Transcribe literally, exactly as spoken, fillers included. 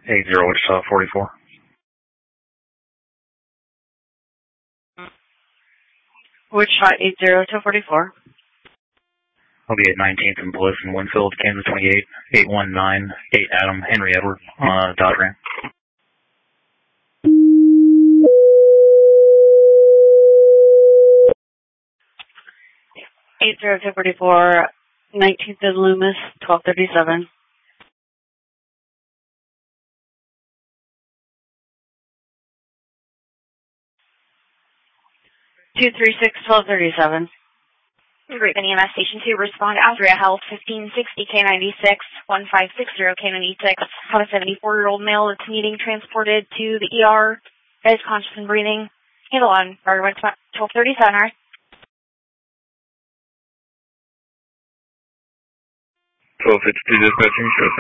eight zero Wichita forty-four. Wichita eight zero to forty-four. I'll be at nineteenth and Bliss in Winfield, Kansas twenty-eight, eight one nine, eight Adam, Henry Edward, uh, Dodge Ram. eight zero to forty-four, nineteenth and Loomis, twelve thirty-seven. two three six, twelve thirty-seven. Great, E M S Station two, respond Alzria Health, fifteen sixty K ninety-six, one five six zero K ninety-six. Have a seventy-four-year-old male that's needing transported to the E R. Is conscious and breathing. Handle on, twelve thirty-seven, all right? twelve fifty-two dispatching, show